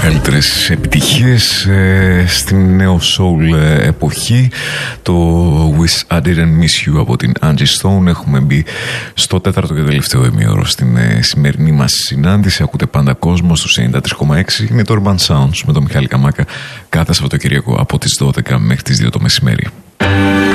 μεγαλύτερες επιτυχίες στην νέο soul εποχή. Το Wish I Didn't Miss You από την Angie Stone. Έχουμε μπει στο τέταρτο και τελευταίο ημίωρο στην σημερινή μας συνάντηση. Ακούτε πάντα κόσμο στους 93,6. Είναι το Urban Sounds με τον Μιχάλη Καμάκα κάθε Σαββατοκύριακο από τις 12 μέχρι τις 2 το μεσημέρι.